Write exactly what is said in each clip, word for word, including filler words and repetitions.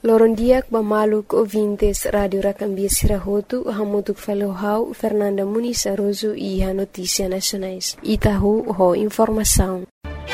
Lorondiak bamaluk ouvintes Radio Racambia Sirahotu, hamutuk falohau Fernanda Muniz Aroso e a Notícia Nacionais. Itahu ho informação.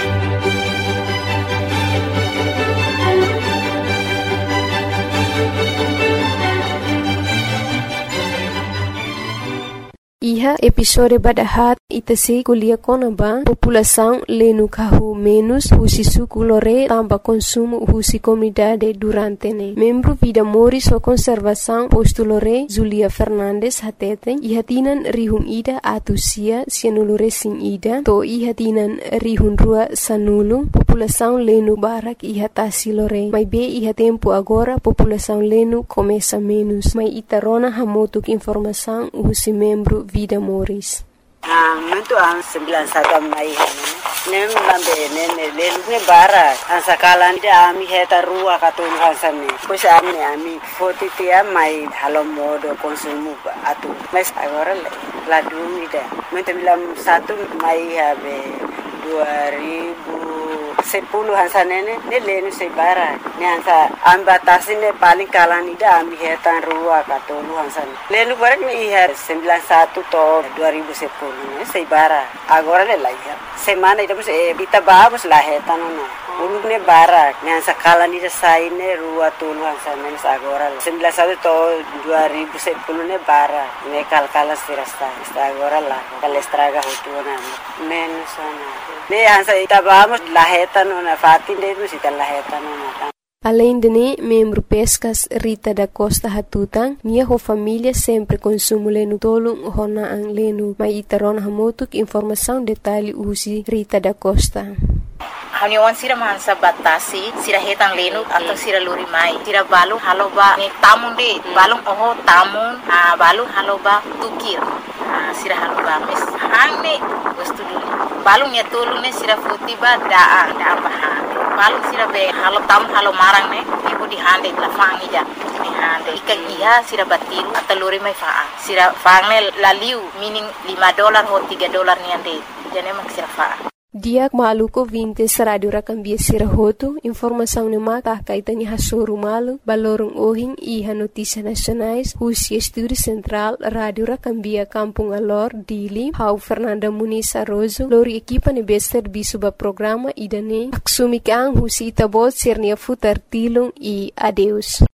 Iha episode badahat itasi kuliah konaba população lenu kahu menos husi suku lore tamba consumo husi comunidade durante ne. Membro Vida Moris o conservação posto lore Zulia Fernandes hateten ihatinan rihun ida atusia sianulure sin ida to ihatinan rihun rua sanulu população lenu barak ihatasi lore. Mai be iha tempo agora população lenu começa menos. Mai itarona hamotuk informação husi membro Vida Moris. Ah, muito an sembilan satu mai nem lambe nem lelu ne bara an sakalan dia ami heta rua katun hansame pois ami ami foti tia mai halo modo konsumo atu mas agora la dúvida muito bilang satu mai habe dua ribu sepuluh hansanene ne lenu se bara ne hansa ambatasi ne paling kalan ida ami hetan rua katun hansane lenu bara ne ihar sembilan satu to dua ribu sepuluh ne se bara agora le laiha semana ida se bita babos la hetan no ulug ne bara ne hansa kalan ida sai ne rua tulu hansane agora sembilan satu to dua ribu sepuluh ne bara ne kalkala sirasta agora la kalestraga hutuna menos ne hansa ita babos la hetan no fatin de no sita la hetan no. Além de ne, membro Pescas Rita da Costa Hatutang, minha ho família sempre consumo lenu tolong hona ang lenu. Mai itaron hamotuk informação detalhe usi Rita da Costa. Haniwan sira mansa batasi sira hetan lenu atau sira luri mai sira balu haloba ni tamun de balung oho tamun ah balu haloba tukir ah sira haloba mes hangne wastu dulu balung ya tolu ne sira futiba daa daa baha balung sira be halo tam halo marang ne ibu di hande la fangi ja di hande ikan iya sira batiru atau luri mai faa sira fangne laliu meaning lima dolar ho tiga dolar ni ande jane mak sira faa. Diak maluko vintes Radio Racambia Sirahotu, informação ne maka kaitani hasoru malu, balorong ohing iha Notícia Nacionais, husi Estúdio Central, Radio Racambia Kampung Alor, Dili, hau Fernanda Muniz Aroso, lori equipa ne bester bisuba programa idane, aksumikang husi itabot sirnia futar tilung e adeus.